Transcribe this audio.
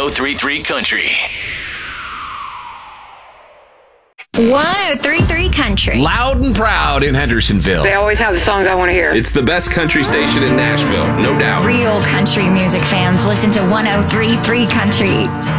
1033 Country. 1033 Country. Loud and proud in Hendersonville. They always have the songs I want to hear. It's the best country station in Nashville, no doubt. Real country music fans listen to 1033 Country.